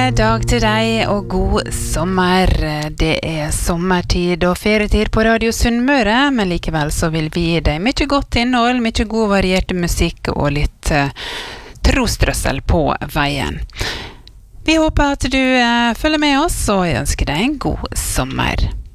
dag til deg og god sommer. Det sommertid og ferietid på Radio Sunnmøre, men likevel så vil vi gi deg mye godt innhold, mye god variert musikk og litt trostrøssel på veien. Vi håper at du følger med oss, og jeg ønsker deg en god sommer.